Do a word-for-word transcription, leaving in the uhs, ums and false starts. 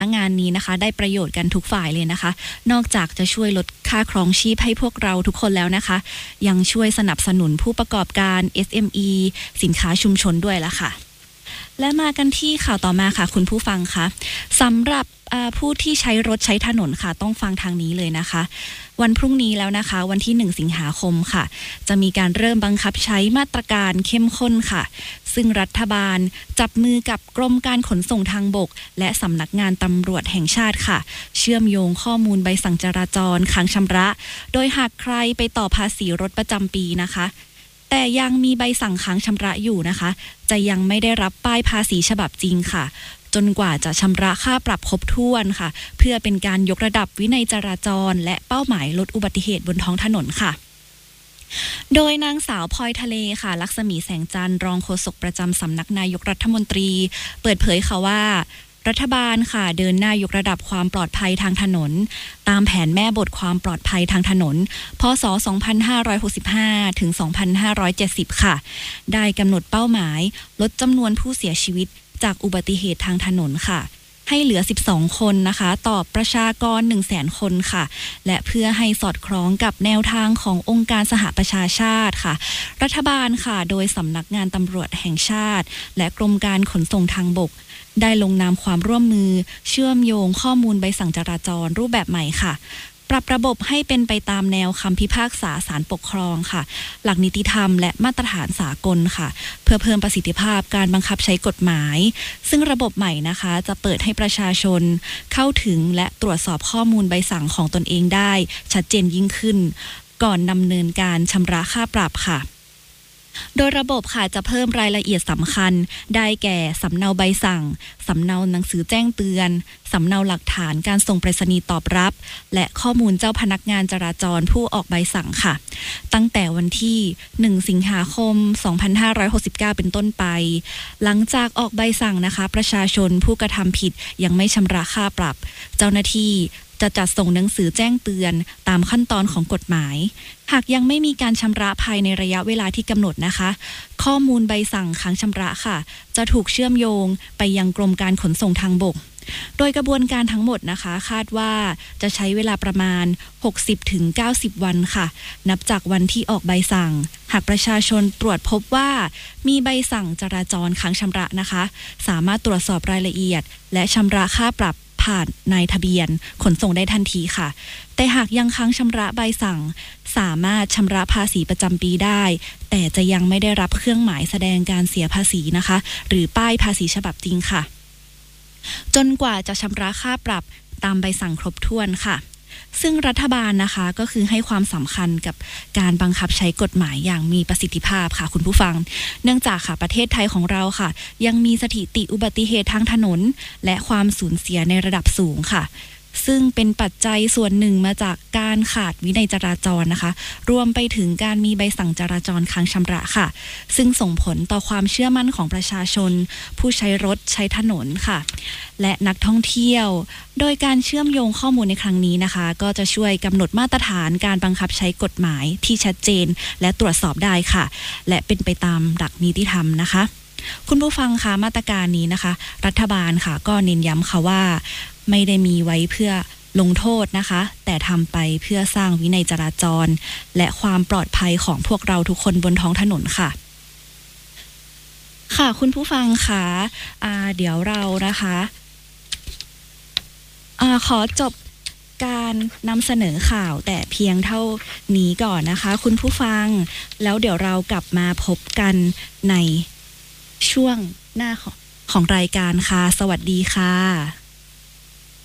งานนี้นะคะได้ประโยชน์กันทุกฝ่ายเลยนะคะนอกจากจะช่วยลดค่าครองชีพให้พวกเราทุกคนแล้วนะคะยังช่วยสนับสนุนผู้ประกอบการ เอส เอ็ม อี สินค้าชุมชนด้วยละค่ะและมากันที่ข่าวต่อมาค่ะคุณผู้ฟังคะสำหรับผู้ที่ใช้รถใช้ถนนค่ะต้องฟังทางนี้เลยนะคะวันพรุ่งนี้แล้วนะคะวันที่หนึ่งสิงหาคมค่ะจะมีการเริ่มบังคับใช้มาตรการเข้มข้นค่ะซึ่งรัฐบาลจับมือกับกรมการขนส่งทางบกและสำนักงานตำรวจแห่งชาติค่ะเชื่อมโยงข้อมูลใบสั่งจราจรค้างชำระโดยหากใครไปต่อภาษีรถประจำปีนะคะแต่ยังมีใบสั่งค้างชำระอยู่นะคะจะยังไม่ได้รับป้ายภาษีฉบับจริงค่ะจนกว่าจะชำระค่าปรับครบถ้วนค่ะเพื่อเป็นการยกระดับวินัยจราจรและเป้าหมายลดอุบัติเหตุบนท้องถนนค่ะโดยนางสาวพลอยทะเลค่ะลักษมีแสงจันทร์รองโฆษกประจำสำนักนายกรัฐมนตรีเปิดเผยค่ะว่ารัฐบาลค่ะเดินหน้ายกระดับความปลอดภัยทางถนนตามแผนแม่บทความปลอดภัยทางถนนพ.ศ. สองพันห้าร้อยหกสิบห้า ถึง สองพันห้าร้อยเจ็ดสิบ ค่ะได้กำหนดเป้าหมายลดจำนวนผู้เสียชีวิตจากอุบัติเหตุทางถนนค่ะให้เหลือสิบสองคนนะคะต่อประชากร หนึ่งแสน คนค่ะและเพื่อให้สอดคล้องกับแนวทางขององค์การสหประชาชาติค่ะรัฐบาลค่ะโดยสำนักงานตำรวจแห่งชาติและกรมการขนส่งทางบกได้ลงนามความร่วมมือเชื่อมโยงข้อมูลใบสั่งจราจรรูปแบบใหม่ค่ะปรับระบบให้เป็นไปตามแนวคำพิพากษาศาลปกครองค่ะหลักนิติธรรมและมาตรฐานสากลค่ะเพื่อเพิ่มประสิทธิภาพการบังคับใช้กฎหมายซึ่งระบบใหม่นะคะจะเปิดให้ประชาชนเข้าถึงและตรวจสอบข้อมูลใบสั่งของตนเองได้ชัดเจนยิ่งขึ้นก่อนดำเนินการชำระค่าปรับค่ะโดยระบบค่ะจะเพิ่มรายละเอียดสำคัญได้แก่สำเนาใบสั่งสำเนาหนังสือแจ้งเตือนสำเนาหลักฐานการส่งไปรษณีย์ตอบรับและข้อมูลเจ้าพนักงานจราจรผู้ออกใบสั่งค่ะตั้งแต่วันที่หนึ่งสิงหาคมสองพันห้าร้อยหกสิบเก้าเป็นต้นไปหลังจากออกใบสั่งนะคะประชาชนผู้กระทำผิดยังไม่ชำระค่าปรับเจ้าหน้าที่จะจัดส่งหนังสือแจ้งเตือนตามขั้นตอนของกฎหมายหากยังไม่มีการชำระภายในระยะเวลาที่กำหนดนะคะข้อมูลใบสั่งค้างชำระค่ะจะถูกเชื่อมโยงไปยังกรมการขนส่งทางบกโดยกระบวนการทั้งหมดนะคะคาดว่าจะใช้เวลาประมาณ หกสิบถึงเก้าสิบ วันค่ะนับจากวันที่ออกใบสั่งหากประชาชนตรวจพบว่ามีใบสั่งจราจรค้างชำระนะคะสามารถตรวจสอบรายละเอียดและชำระค่าปรับผ่านนายทะเบียนขนส่งได้ทันทีค่ะแต่หากยังค้างชำระใบสั่งสามารถชำระภาษีประจำปีได้แต่จะยังไม่ได้รับเครื่องหมายแสดงการเสียภาษีนะคะหรือป้ายภาษีฉบับจริงค่ะจนกว่าจะชำระค่าปรับตามใบสั่งครบถ้วนค่ะซึ่งรัฐบาลนะคะก็คือให้ความสำคัญกับการบังคับใช้กฎหมายอย่างมีประสิทธิภาพค่ะคุณผู้ฟังเนื่องจากค่ะประเทศไทยของเราค่ะยังมีสถิติอุบัติเหตุทางถนนและความสูญเสียในระดับสูงค่ะซึ่งเป็นปัจจัยส่วนหนึ่งมาจากการขาดวินัยจราจรนะคะรวมไปถึงการมีใบสั่งจราจรค้างชำระค่ะซึ่งส่งผลต่อความเชื่อมั่นของประชาชนผู้ใช้รถใช้ถนนค่ะและนักท่องเที่ยวโดยการเชื่อมโยงข้อมูลในครั้งนี้นะคะก็จะช่วยกำหนดมาตรฐานการบังคับใช้กฎหมายที่ชัดเจนและตรวจสอบได้ค่ะและเป็นไปตามหลักนิติธรรมนะคะคุณผู้ฟังคะมาตรการนี้นะคะรัฐบาลค่ะก็เน้นย้ำค่ะว่าไม่ได้มีไว้เพื่อลงโทษนะคะแต่ทำไปเพื่อสร้างวินัยจราจรและความปลอดภัยของพวกเราทุกคนบนท้องถนนค่ะค่ะคุณผู้ฟังคะอ่าเดี๋ยวเรานะคะอ่าขอจบการนำเสนอข่าวแต่เพียงเท่านี้ก่อนนะคะคุณผู้ฟังแล้วเดี๋ยวเรากลับมาพบกันในช่วงหน้าของของรายการค่ะสวัสดีค่ะ